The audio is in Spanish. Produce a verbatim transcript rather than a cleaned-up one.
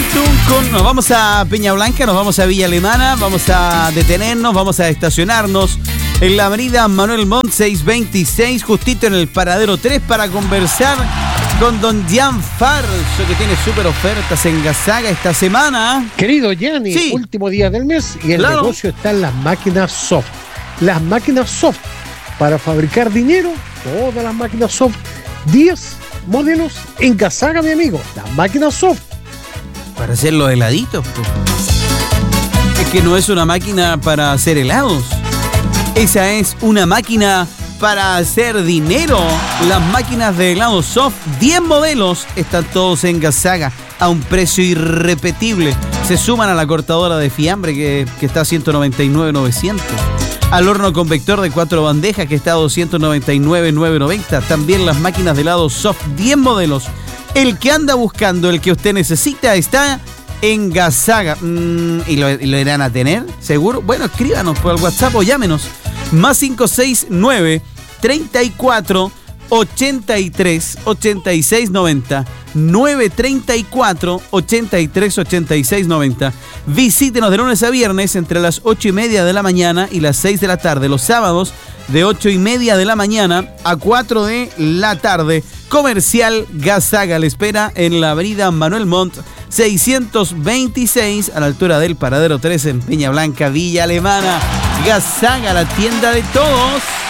Tuncun, nos vamos a Peña Blanca, nos vamos a Villa Alemana, vamos a detenernos, vamos a estacionarnos en la avenida Manuel Montt seiscientos veintiséis, justito en el paradero tres, para conversar con don Jan Farso, que tiene súper ofertas en Gasaga esta semana. Querido Gianni, sí. Último día del mes y el claro. negocio está en las máquinas soft. Las máquinas soft para fabricar dinero, todas las máquinas soft, diez modelos en Gasaga, mi amigo. Las máquinas soft. Para hacer los heladitos, pues. Es que no es una máquina para hacer helados. Esa es una máquina para hacer dinero. Las máquinas de helado soft, diez modelos, están todos en Gasaga a un precio irrepetible. Se suman a la cortadora de fiambre que, que está a ciento noventa y nueve mil novecientos. Al horno convector de cuatro bandejas que está a doscientos noventa y nueve mil novecientos noventa. También las máquinas de helado soft, diez modelos. El que anda buscando, el que usted necesita, está en Gasaga. Mm, ¿y, lo, ¿Y lo irán a tener? ¿Seguro? Bueno, escríbanos por el WhatsApp o llámenos. Más cinco seis nueve, treinta y cuatro, ochenta y tres, ochenta y seis noventa. nueve treinta y cuatro, ochenta y tres, ochenta y seis noventa. Visítenos de lunes a viernes entre las ocho y media de la mañana y las seis de la tarde. Los sábados de ocho y media de la mañana a cuatro de la tarde. Comercial Gasaga le espera en la avenida Manuel Montt seiscientos veintiséis, a la altura del paradero tres en Peña Blanca, Villa Alemana. Gasaga, la tienda de todos.